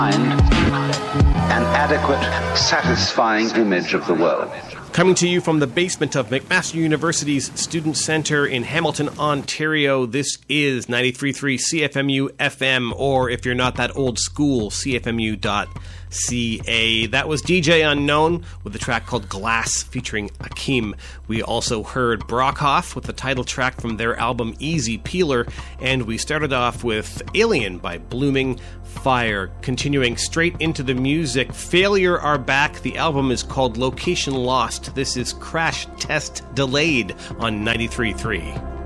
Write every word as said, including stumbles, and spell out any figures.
An adequate, satisfying image of the world. Coming to you from the basement of McMaster University's Student Centre in Hamilton, Ontario, this is ninety-three point three C F M U F M, or if you're not that old school, C F M U dot C A. That was D J Unknown with a track called Glass featuring Akeem. We also heard Brockhoff with the title track from their album Easy Peeler, and we started off with Alien by Blooming Fire. Continuing straight into the music, Failure are back. The album is called Location Lost. This is Crash Test Delayed on ninety-three point three.